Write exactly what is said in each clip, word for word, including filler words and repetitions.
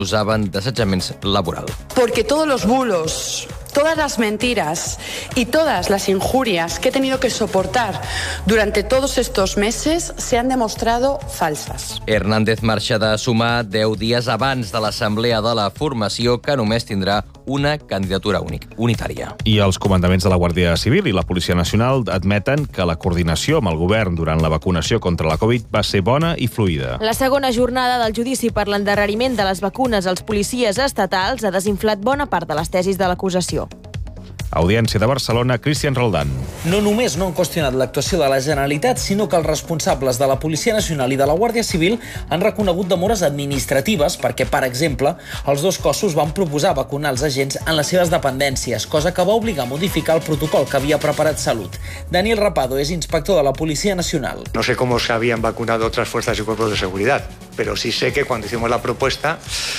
usaven d'assetjaments laboral. Porque todos los bulos, todas las mentiras y todas las injurias que he tenido que soportar durante todos estos meses se han demostrado falsas. Hernández marxa de sumar deu dies abans de l'assemblea de la formació, que només tindrà una candidatura únic, unitària. I els comandaments de la Guàrdia Civil i la Policia Nacional admeten que la coordinació amb el govern durant la vacunació contra la Covid va ser bona i fluida. La segona jornada del judici per l'endarreriment de les vacunes als policies estatals ha desinflat bona part de les tesis de l'acusació. Audiència de Barcelona, Cristian Roldán. No només no han qüestionat l'actuació de la Generalitat, sinó que els responsables de la Policia Nacional i de la Guàrdia Civil han reconegut demores administratives perquè, per exemple, els dos cossos van proposar vacunar els agents en les seves dependències, cosa que va obligar a modificar el protocol que havia preparat Salut. Daniel Rapado és inspector de la Policia Nacional. No sé cómo se habían vacunado otras fuerzas y cuerpos de seguridad, pero sí sé que cuando hicimos la propuesta,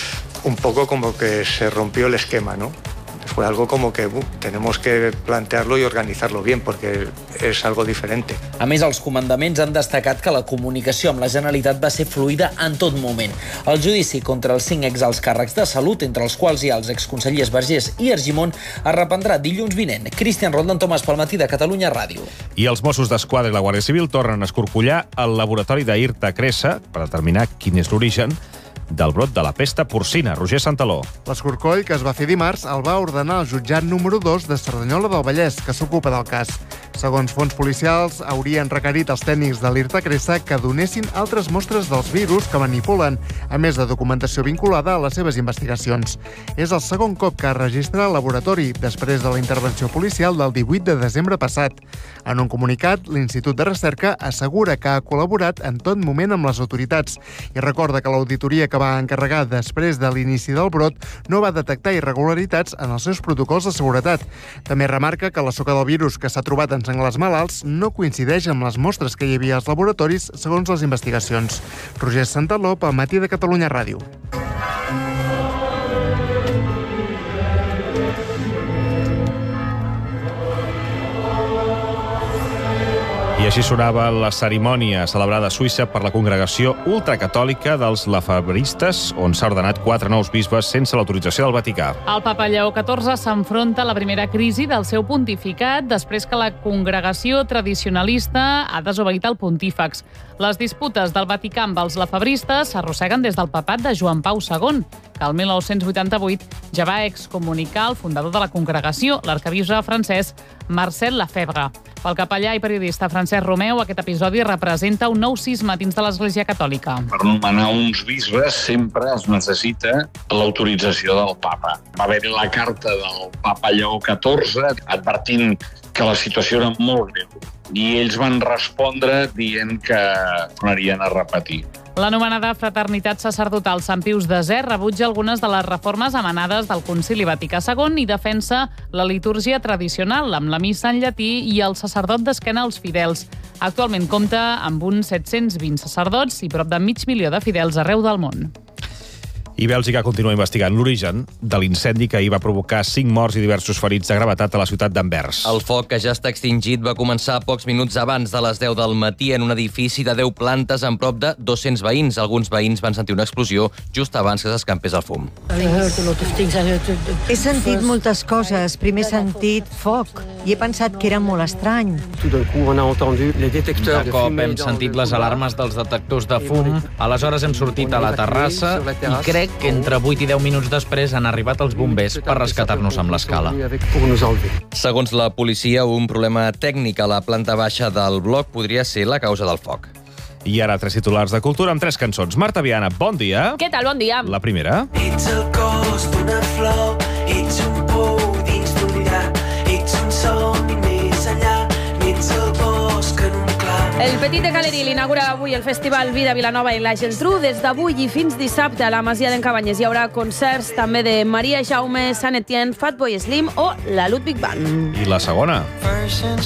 un poco como que se rompió el esquema, ¿no? Fue algo como que uh, tenemos que plantearlo y organizarlo bien, porque es algo diferente. A més, els comandaments han destacat que la comunicació amb la Generalitat va ser fluida en tot moment. El judici contra els cinc exalts càrrecs de Salut, entre els quals hi ha els exconsellers Vergés i Argimon, es reprendrà dilluns vinent. Cristian Roldán, Tomàs Palmatí, de Catalunya Ràdio. I els Mossos d'Esquadra i la Guàrdia Civil tornen a escorcollar el laboratori d'Irta Cressa per determinar quin és l'origen del brot de la pesta porcina. Roger Santaló. L'escorcoll que es va fer dimarts el va ordenar el jutjat número dos de Cerdanyola del Vallès, que s'ocupa del cas. Segons fons policials, haurien requerit als tècnics de l'Irta Cressa que donessin altres mostres dels virus que manipulen, a més de documentació vinculada a les seves investigacions. És el segon cop que es registra el laboratori, després de la intervenció policial del divuit de desembre passat. En un comunicat, l'Institut de Recerca assegura que ha col·laborat en tot moment amb les autoritats i recorda que l'auditoria que va encarregar després de l'inici del brot no va detectar irregularitats en els seus protocols de seguretat. També remarca que la soca del virus que s'ha trobat en senglars malalts no coincideix amb les mostres que hi havia als laboratoris segons les investigacions. Roger Santaló, Al Matí de Catalunya Ràdio. I així sonava la cerimònia celebrada a Suïssa per la congregació ultracatòlica dels lafebristes, on s'ha ordenat quatre nous bisbes sense l'autorització del Vaticà. El papa Lleó catorze s'enfronta a la primera crisi del seu pontificat després que la congregació tradicionalista ha desobeït el pontífex. Les disputes del Vaticà amb els lafebristes s'arrosseguen des del papat de Joan Pau segon, que el mil nou-cents vuitanta-vuit ja va excomunicar el fundador de la congregació, l'arquebisbe francès Marcel Lefebvre. Pel capellà i periodista Francesc Romeu, aquest episodi representa un nou cisma dins de l'Església Catòlica. Per nomenar uns bisbes sempre es necessita l'autorització del papa. Va haver-hi la carta del papa Lleó catorze advertint que la situació era molt greu i ells van respondre dient que tornarien a repetir. L'anomenada fraternitat sacerdotal Sant Pius desè rebutja algunes de les reformes emanades del Concili Vaticà segon i defensa la litúrgia tradicional, amb la missa en llatí i el sacerdot d'esquena als fidels. Actualment compta amb uns set-cents vint sacerdots i prop de mig milió de fidels arreu del món. I Bèlgica continua investigant l'origen de l'incendi que ahir va provocar cinc morts i diversos ferits de gravetat a la ciutat d'Anvers. El foc, que ja està extingit, va començar pocs minuts abans de les deu del matí en un edifici de deu plantes amb prop de dos-cents veïns. Alguns veïns van sentir una explosió just abans que s'escampés el fum. He sentit moltes coses. Primer he sentit foc i he pensat que era molt estrany. De cop hem sentit les alarmes dels detectors de fum. Aleshores hem sortit a la terrassa i crec que entre vuit i deu minuts després han arribat els bombers per rescatar-nos amb l'escala. Segons la policia, un problema tècnic a la planta baixa del bloc podria ser la causa del foc. I ara tres titulars de cultura amb tres cançons. Marta Viana, bon dia. Què tal? Bon dia. La primera. Ets el cos d'una flor, ets un pou dins d'un llac, ets un somni més enllà, ets el bosc en un clar. El Petit de Caleril inaugura avui el Festival Vida Vilanova i la Geltrú. Des d'avui i fins dissabte a la Masia d'en Cabanyes hi haurà concerts també de Maria Jaume, Sant Etienne, Fatboy Slim o la Ludwig Band. I la segona.